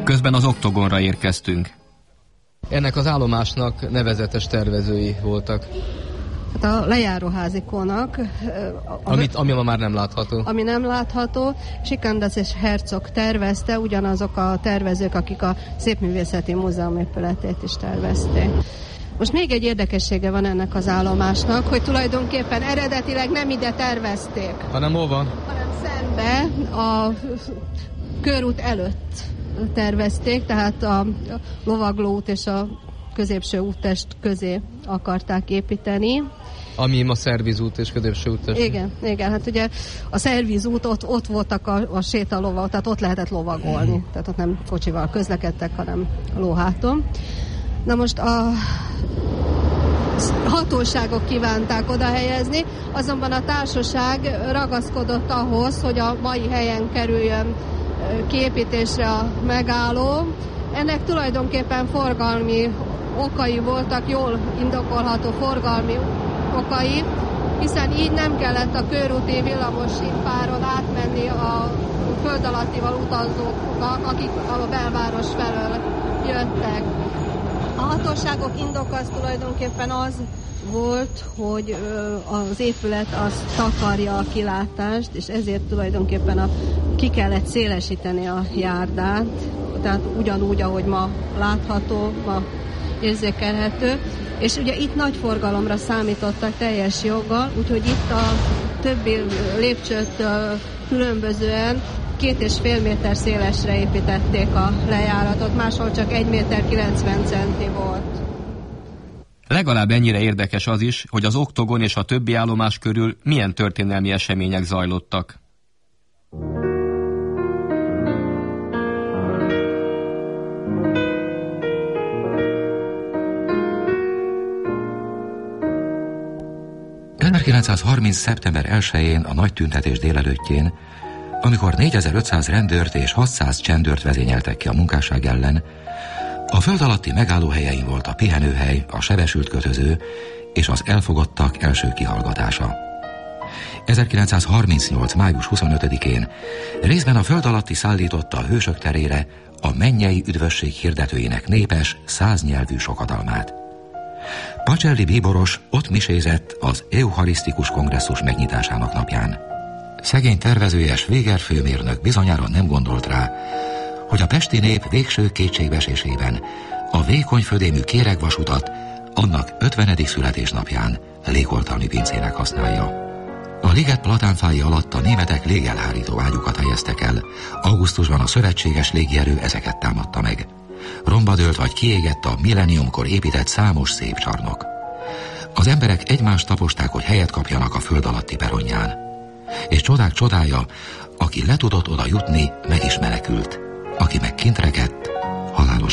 Közben az Oktogonra érkeztünk. Ennek az állomásnak nevezetes tervezői voltak. Hát a lejáróházikónak, ami ma már nem látható. Ami nem látható, Sikandas és Herzog tervezte, ugyanazok a tervezők, akik a Szépművészeti Múzeum épületét is tervezték. Most még egy érdekessége van ennek az állomásnak, hogy tulajdonképpen eredetileg nem ide tervezték. Hanem hol van? Hanem szembe a körút előtt tervezték, tehát a lovaglóút és a középső úttest közé akarták építeni. Ami ma szervizút és középső úttest. Igen, hát ugye a szervizút, ott voltak a sétalovak, tehát ott lehetett lovagolni, tehát ott nem kocsival közlekedtek, hanem lóháton. Na most a hatóságok kívánták oda helyezni, azonban a társaság ragaszkodott ahhoz, hogy a mai helyen kerüljön kiépítésre a megálló. Ennek tulajdonképpen forgalmi okai voltak, jól indokolható forgalmi okai, hiszen így nem kellett a körúti villamosítáron átmenni a föld alattival utazóknak, akik a belváros felől jöttek. A hatóságok indoka az tulajdonképpen az volt, hogy az épület az takarja a kilátást, és ezért tulajdonképpen ki kellett szélesíteni a járdát, tehát ugyanúgy, ahogy ma látható, ma érzékelhető, és ugye itt nagy forgalomra számítottak teljes joggal, úgyhogy itt a többi lépcsőt különbözően 2,5 méter szélesre építették a lejáratot, máshol csak 1,90 méter volt. Legalább ennyire érdekes az is, hogy az Oktogon és a többi állomás körül milyen történelmi események zajlottak. ...1930. szeptember 1-én a nagy tüntetés délelőttjén, amikor 4500 rendőrt és 600 csendőrt vezényeltek ki a munkásság ellen, a föld alatti megállóhelyein volt a pihenőhely, a sebesült kötöző és az elfogottak első kihallgatása. 1938. május 25-én részben a föld alatti szállította a Hősök terére a mennyei üdvösség hirdetőinek népes, 100 nyelvű sokadalmát. Pacelli bíboros ott misézett az eucharisztikus kongresszus megnyitásának napján. Szegény tervezője Schweger főmérnök bizonyára nem gondolt rá, hogy a pesti nép végső kétségbeesésében a vékony födémű kéregvasutat annak 50. születésnapján légoltalmi pincének használja. A liget platánfái alatt a németek légelhárító ágyukat helyeztek el. Augusztusban a szövetséges légierő ezeket támadta meg. Romba dőlt vagy kiégett a milleniumkor épített számos szép csarnok. Az emberek egymást taposták, hogy helyet kapjanak a föld alatti peronján. És csodák csodája, aki le tudott oda jutni, meg is menekült. Aki meg kint rekedt, halálos